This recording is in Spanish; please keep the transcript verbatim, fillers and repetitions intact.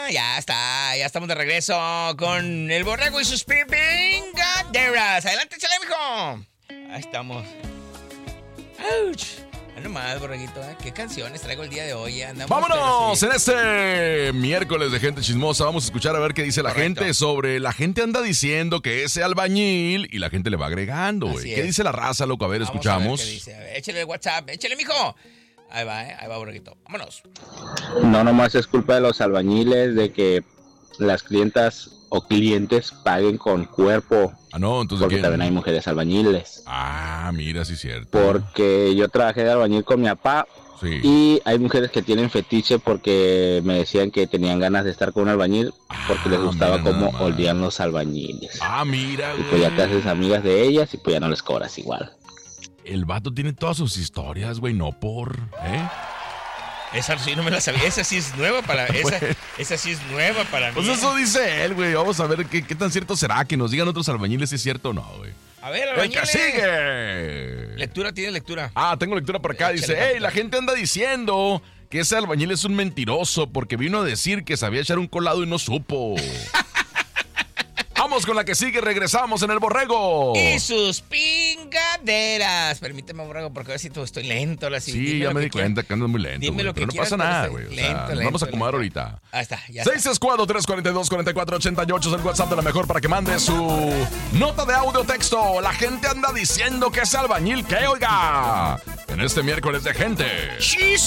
Ya está, ya estamos de regreso con el borrego y sus pingaderas. Adelante, chale, mijo. Ahí estamos. ¡Auch! No más, borreguito, ¿eh? ¿Qué canciones traigo el día de hoy? Andamos, ¡vámonos! sí. En este miércoles de Gente Chismosa vamos a escuchar a ver qué dice la Correcto. gente sobre... La gente anda diciendo que ese albañil y la gente le va agregando, güey. ¿Qué es. dice la raza, loco? A ver, Vamos escuchamos. A ver qué dice. A ver, échale el WhatsApp, échale, mijo. Ahí va, ¿eh? Ahí va, borreguito. Vámonos. No nomás es culpa de los albañiles de que las clientas o clientes paguen con cuerpo. Ah, no, entonces porque ¿quién? también hay mujeres albañiles. Ah, mira, sí es cierto. Porque yo trabajé de albañil con mi papá. Sí. Y hay mujeres que tienen fetiche porque me decían que tenían ganas de estar con un albañil porque les gustaba mira cómo nada más. olían los albañiles. Ah, mira, Y güey. pues ya te haces amigas de ellas y pues ya no les cobras igual. El vato tiene todas sus historias, güey, no por... ¿eh? Esa sí no me la sabía. Esa sí es nueva para esa, esa sí es nueva para mí. Pues eso dice él, güey. Vamos a ver qué, qué tan cierto será. Que nos digan otros albañiles si es cierto o no, güey. A ver, ¡El que albañiles. sigue! Lectura, tiene lectura. Ah, tengo lectura por acá. Dice, Échale, hey, la gente anda diciendo que ese albañil es un mentiroso porque vino a decir que sabía echar un colado y no supo. Vamos con la que sigue, regresamos en el borrego. Y sus pingaderas. Permíteme, borrego, porque a ver si tú estoy lento. Ahora sí, Sí, Dime ya lo me que di quieras. cuenta que andas muy lento, Dime güey, lo que pero no quieras, pasa pero nada, estoy güey. O lento, sea, nos lento, vamos a acomodar lento. ahorita. Ahí está, ya seis tres cuatro, tres cuatro dos, cuatro cuatro ocho ocho es el WhatsApp de la mejor para que mande su nota de audio texto. La gente anda diciendo que es albañil que, oiga, en este miércoles de gente. está.